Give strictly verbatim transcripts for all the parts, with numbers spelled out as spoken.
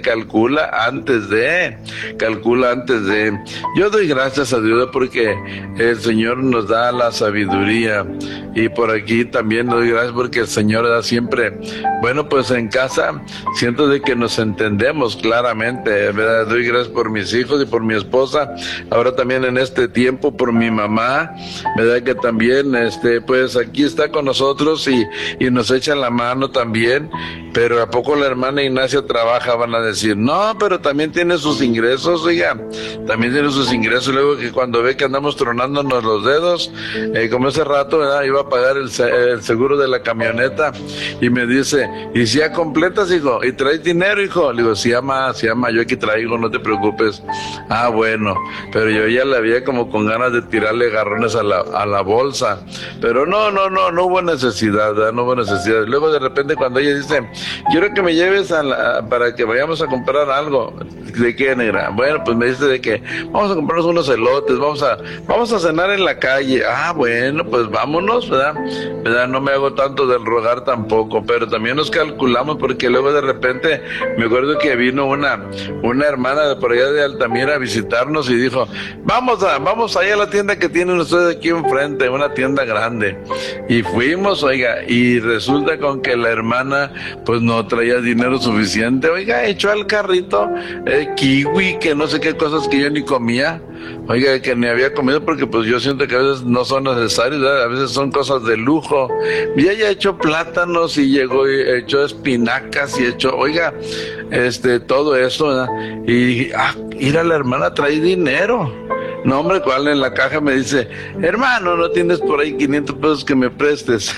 calcula antes de, calcula antes de. Yo doy gracias a Dios porque el Señor nos da la sabiduría, y por aquí también doy gracias porque el Señor da siempre, bueno, pues en casa siento de que nos entendemos claramente, ¿verdad? Doy gracias por mis hijos y por mi esposa, ahora también en este tiempo por mi mamá, ¿verdad? Que también, este, pues aquí está con nosotros y, y nos echa la mano también. Pero ¿a poco la hermana Ignacia trabaja? Van a decir, no, pero también tiene sus ingresos, oiga, también tiene sus ingresos. Luego que cuando ve que andamos tronándonos los dedos, eh, como ese rato, ¿verdad? Iba a pagar el, el seguro de la camioneta y me dice, ¿y si ya completas, hijo? ¿Y traes dinero, hijo? Le digo, sí, ama, sí, ama, yo aquí traigo, no te preocupes. Ah, bueno, pero yo ya la había como con ganas de tirarle garrones a la, a la bolsa, pero no, no, no, no hubo necesidad, ¿verdad? No hubo necesidad. Luego de repente cuando ella dice, quiero que me lleves a la, para que vayamos a comprar algo. ¿De qué, negra? Bueno, pues me dice de que vamos a comprarnos unos elotes, vamos a, vamos a cenar en la calle. Ah, bueno, pues vámonos, ¿verdad? ¿verdad? No me hago tanto del rogar tampoco, pero también nos calculamos porque luego de repente me acuerdo que vino una, una hermana de por allá de Altamira a visitarnos y dijo, vamos a, vamos allá a la tienda que tienen ustedes aquí enfrente, una tienda grande. Y fuimos, oiga, y resulta con que la hermana pues no traía dinero suficiente, oiga, echó al carrito eh, kiwi, que no sé qué cosas que yo ni comía, oiga, que ni había comido porque pues yo siento que a veces no son necesarios, ¿verdad? A veces son cosas de lujo, y ella echó plátanos y llegó y echó espinacas y echó, oiga, este, todo eso, ¿verdad? Y dije, ah, mira, la hermana trae dinero. No, hombre, cuál en la caja me dice, hermano, ¿no tienes por ahí quinientos pesos que me prestes?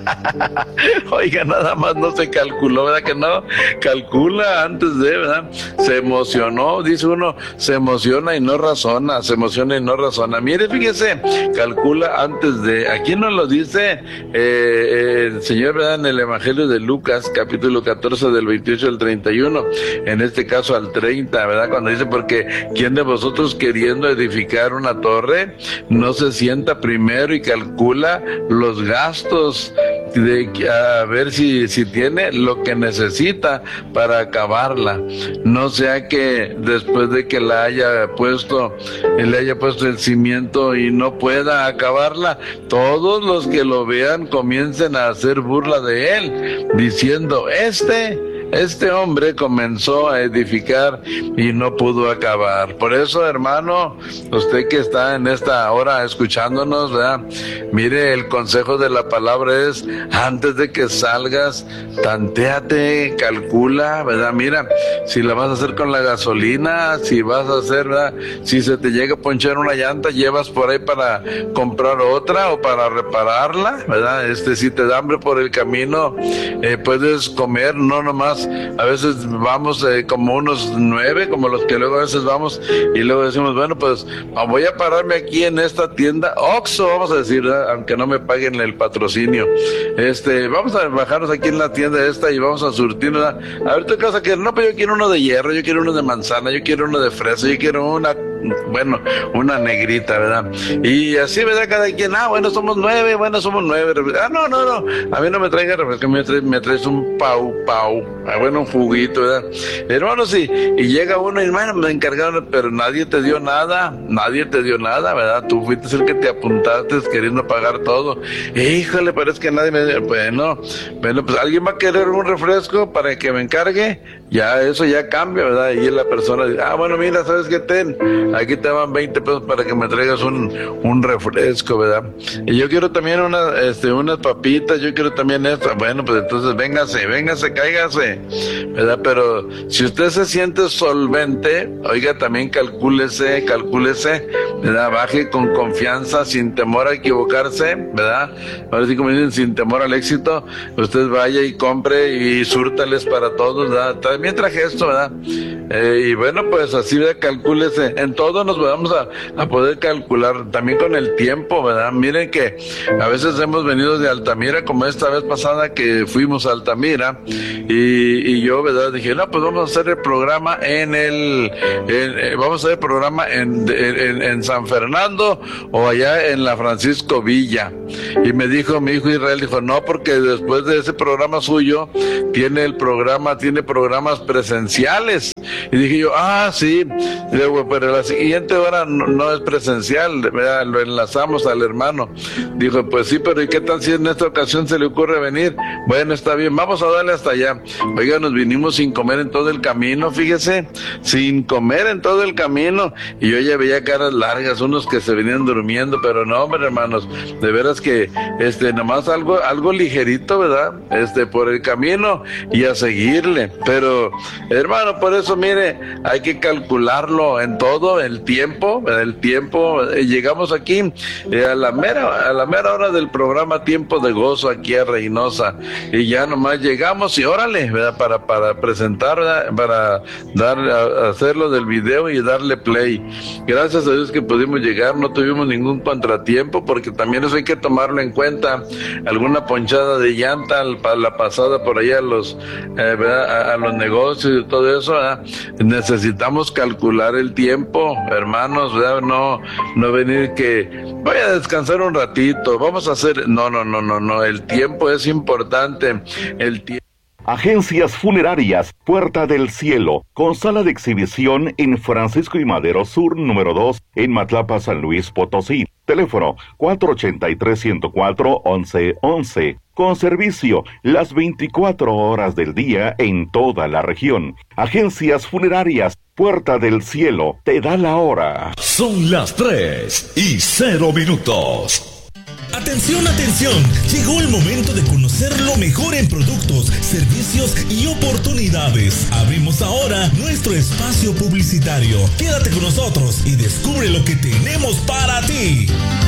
Oiga, nada más no se calculó, ¿verdad que no? Calcula antes de, ¿verdad? Se emocionó, dice uno, se emociona y no razona, se emociona y no razona. Mire, fíjese, calcula antes de, aquí nos lo dice eh, el Señor, ¿verdad? En el Evangelio de Lucas, capítulo catorce, del veintiocho al treinta y uno, en este caso al treinta, ¿verdad? Cuando dice, porque ¿quién de vosotros queriendo edificar una torre no se sienta primero y calcula los gastos de a ver si, si tiene lo que necesita para acabarla? No sea que después de que la haya puesto, le haya puesto el cimiento y no pueda acabarla, todos los que lo vean comiencen a hacer burla de él, diciendo, este Este hombre comenzó a edificar y no pudo acabar. Por eso, hermano, usted que está en esta hora escuchándonos, ¿verdad? Mire, el consejo de la palabra es, antes de que salgas, tantéate, calcula, ¿verdad? Mira, si la vas a hacer con la gasolina, si vas a hacer, ¿verdad? Si se te llega a ponchar una llanta, llevas por ahí para comprar otra o para repararla, ¿verdad? Este, si te da hambre por el camino, eh, puedes comer, no nomás. A veces vamos eh, como unos nueve, como los que luego a veces vamos y luego decimos, bueno, pues voy a pararme aquí en esta tienda Oxxo, vamos a decir, ¿verdad? Aunque no me paguen el patrocinio, este, vamos a bajarnos aquí en la tienda esta y vamos a surtir, ¿verdad? A ver, ¿tú qué vas a querer? No, pero yo quiero uno de hierro, yo quiero uno de manzana, yo quiero uno de fresa, yo quiero una, bueno, una negrita, ¿verdad? Y así, ¿verdad? Cada quien, ah, bueno, somos nueve, bueno, somos nueve, ah, no, no, no, a mí no me traiga refresco, me traes, me traes un pau, pau, ah, bueno, un juguito, ¿verdad? Hermano, sí, y llega uno y, bueno, me encargaron, pero nadie te dio nada, nadie te dio nada, ¿verdad? Tú fuiste el que te apuntaste queriendo pagar todo. Híjole, pero es que nadie me dio, bueno, bueno, pues alguien va a querer un refresco para que me encargue, ya eso ya cambia, ¿verdad? Y la persona dice, ah, bueno, mira, ¿sabes qué? Ten, aquí te van veinte pesos para que me traigas un, un refresco, ¿verdad? Y yo quiero también una, este, unas papitas, yo quiero también esto. Bueno, pues entonces véngase, véngase, cáigase, ¿verdad? Pero si usted se siente solvente, oiga, también calcúlese, calcúlese, ¿verdad? Baje con confianza, sin temor a equivocarse, ¿verdad? Ahora sí, como dicen, sin temor al éxito, usted vaya y compre y súrtales para todos, ¿verdad? También traje esto, ¿verdad? Eh, y bueno, pues así, ¿verdad? Calcúlese. En todo nos vamos a, a poder calcular, también con el tiempo, ¿verdad? Miren que a veces hemos venido de Altamira, como esta vez pasada que fuimos a Altamira, y y yo, ¿verdad? Dije, no, pues vamos a hacer el programa en el, en, eh, vamos a hacer el programa en, en, en San Fernando o allá en la Francisco Villa. Y me dijo mi hijo Israel, dijo, no, porque después de ese programa suyo, tiene el programa, tiene programas presenciales. Y dije yo, ah, sí, digo, pero la siguiente hora no, no es presencial, ¿verdad? Lo enlazamos al hermano. Dijo, pues sí, pero ¿y qué tal si en esta ocasión se le ocurre venir? Bueno, está bien, vamos a darle hasta allá. Oiga, nos vinimos sin comer en todo el camino, fíjese, sin comer en todo el camino, y yo ya veía caras largas, unos que se venían durmiendo, pero no, hombre, hermanos, de veras que, este, nomás algo, algo ligerito, ¿verdad? Este, por el camino, y a seguirle, pero, hermano, por eso, mire, hay que calcularlo en todo, el tiempo, ¿verdad? El tiempo, eh, llegamos aquí, eh, a la mera, a la mera hora del programa Tiempo de Gozo, aquí a Reynosa, y ya nomás llegamos, y órale, ¿verdad? Para, para presentar, ¿verdad? Para dar, a, hacerlo del video y darle play. Gracias a Dios que pudimos llegar, no tuvimos ningún contratiempo, porque también eso hay que tomarlo en cuenta. Alguna ponchada de llanta, la pasada por allá a los, eh, ¿verdad? A, a los negocios y todo eso, ¿verdad? Necesitamos calcular el tiempo, hermanos, ¿verdad? No, no venir que voy a descansar un ratito, vamos a hacer, no, no, no, no, no, el tiempo es importante, el tiempo. Agencias Funerarias Puerta del Cielo, con sala de exhibición en Francisco y Madero Sur, número dos, en Matlapa, San Luis Potosí. Teléfono cuatro ochenta y tres, ciento cuatro, once once. Con servicio las veinticuatro horas del día en toda la región. Agencias Funerarias Puerta del Cielo, te da la hora. Son las tres y cero minutos. Atención, atención, llegó el momento de conocer lo mejor en productos, servicios y oportunidades. Abrimos ahora nuestro espacio publicitario. Quédate con nosotros y descubre lo que tenemos para ti.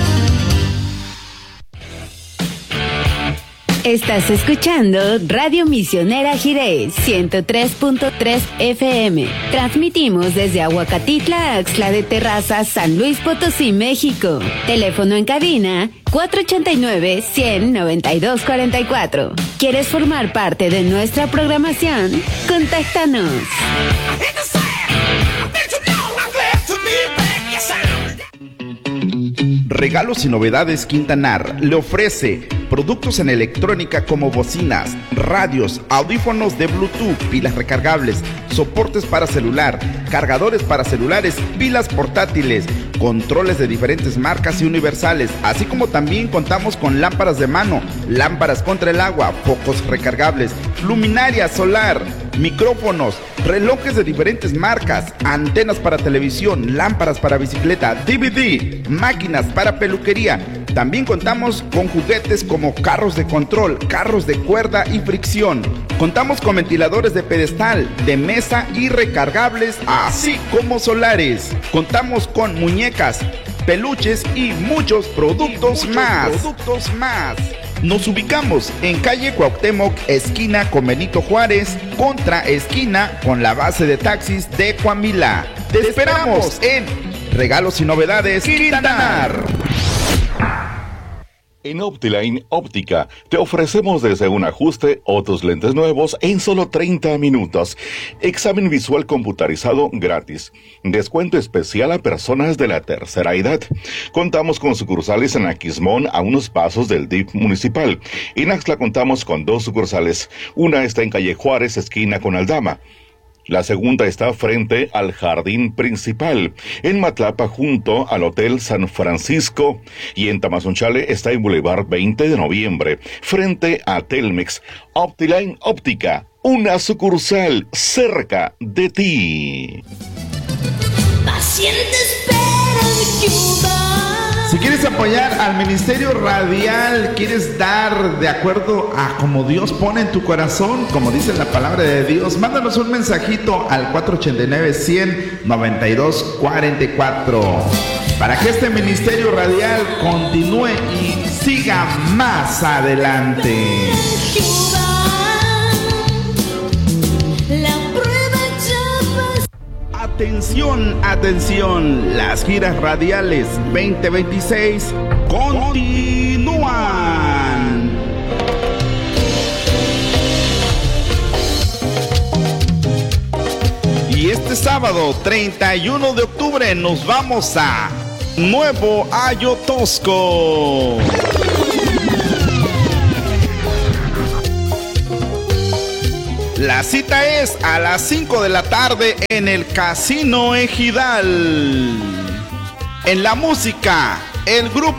Estás escuchando Radio Misionera Jiré ciento tres punto tres F M. Transmitimos desde Aguacatitla, Axtla de Terraza, San Luis Potosí, México. Teléfono en cabina cuatro ochenta y nueve, cien, noventa y dos cuarenta y cuatro. ¿Quieres formar parte de nuestra programación? Contáctanos. Regalos y Novedades Quintanar le ofrece productos en electrónica como bocinas, radios, audífonos de Bluetooth, pilas recargables, soportes para celular, cargadores para celulares, pilas portátiles, controles de diferentes marcas y universales, así como también contamos con lámparas de mano, lámparas contra el agua, focos recargables, luminaria solar, micrófonos, relojes de diferentes marcas, antenas para televisión, lámparas para bicicleta, D V D, máquinas para peluquería. También contamos con juguetes como carros de control, carros de cuerda y fricción. Contamos con ventiladores de pedestal, de mesa y recargables, así como solares. Contamos con muñecas, peluches y muchos productos, y muchos más. productos más. Nos ubicamos en calle Cuauhtémoc, esquina con Benito Juárez, contra esquina con la base de taxis de Coahuila. Te, Te esperamos en Regalos y Novedades Quintanar. En Optiline Óptica te ofrecemos desde un ajuste o tus lentes nuevos en solo treinta minutos. Examen visual computarizado gratis. Descuento especial a personas de la tercera edad. Contamos con sucursales en Aquismón a unos pasos del D I F municipal. En Axtla contamos con dos sucursales. Una está en calle Juárez, esquina con Aldama. La segunda está frente al jardín principal, en Matlapa junto al Hotel San Francisco, y en Tamazunchale está en Boulevard veinte de noviembre, frente a Telmex. Optiline Óptica, una sucursal cerca de ti. Paciente espera de Cuba. Si quieres apoyar al Ministerio Radial, quieres dar de acuerdo a como Dios pone en tu corazón, como dice la palabra de Dios, mándanos un mensajito al cuatro ochenta y nueve, cien, noventa y dos cuarenta y cuatro para que este Ministerio Radial continúe y siga más adelante. Atención, atención, las giras radiales veinte veintiséis continúan. Y este sábado treinta y uno de octubre nos vamos a Nuevo Ayotosco. La cita es a las cinco de la tarde en el Casino Ejidal. En la música, el grupo